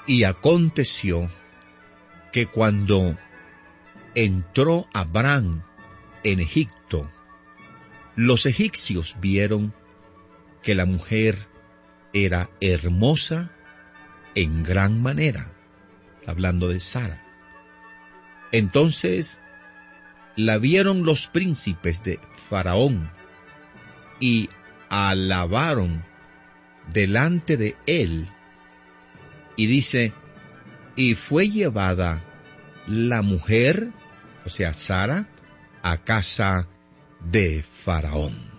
Y aconteció que cuando entró Abraham en Egipto, los egipcios vieron que la mujer era hermosa en gran manera, hablando de Sara. Entonces la vieron los príncipes de Faraón y alabaron delante de él. Y dice, y fue llevada la mujer, o sea, Sara, a casa de Faraón.